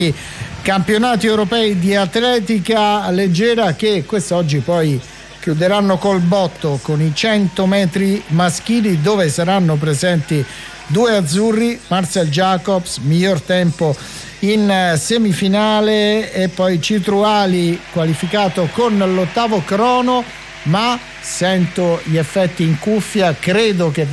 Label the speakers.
Speaker 1: campionati europei di atletica leggera che quest'oggi poi chiuderanno col botto con i 100 metri maschili, dove saranno presenti due azzurri, Marcel Jacobs, miglior tempo in semifinale, e poi Citruali qualificato con l'8° crono, ma sento gli effetti in cuffia, credo che